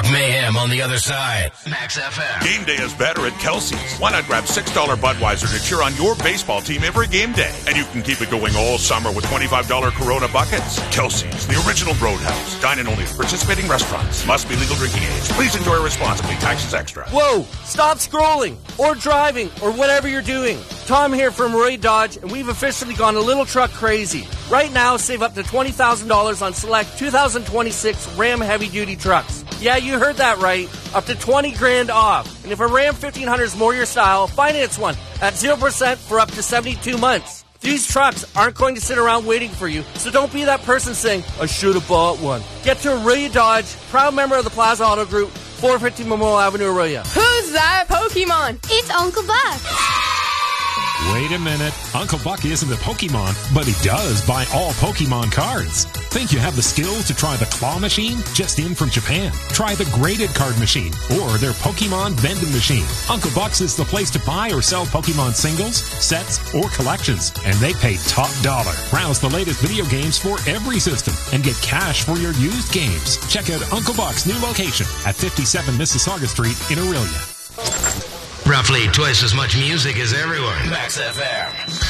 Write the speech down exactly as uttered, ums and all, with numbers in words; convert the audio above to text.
Talk mayhem on the other side. Max F M. Game day is better at Kelsey's. Why not grab six dollar Budweiser to cheer on your baseball team every game day? And you can keep it going all summer with twenty-five dollar Corona buckets. Kelsey's, the original Roadhouse. Dine in only at participating restaurants. Must be legal drinking age. Please enjoy responsibly. Taxes extra. Whoa! Stop scrolling or driving or whatever you're doing. Tom here from Roy Dodge, and we've officially gone a little truck crazy. Right now, save up to twenty thousand dollars on select two thousand twenty-six Ram heavy-duty trucks. Yeah, you heard that right. Up to twenty grand off. And if a Ram fifteen hundred is more your style, finance one at zero percent for up to seventy-two months. These trucks aren't going to sit around waiting for you, so don't be that person saying, I should have bought one. Get to Aurelia Dodge, proud member of the Plaza Auto Group, four fifty Memorial Avenue, Aurelia. Who's that Pokemon? It's Uncle Buck. Wait a minute. Uncle Buck isn't a Pokemon, but he does buy all Pokemon cards. Think you have the skills to try the claw machine? Just in from Japan. Try the graded card machine or their Pokemon vending machine. Uncle Buck's is the place to buy or sell Pokemon singles, sets, or collections, and they pay top dollar. Browse the latest video games for every system and get cash for your used games. Check out Uncle Buck's new location at fifty-seven Mississauga Street in Aurelia. Roughly twice as much music as everyone. Max F M.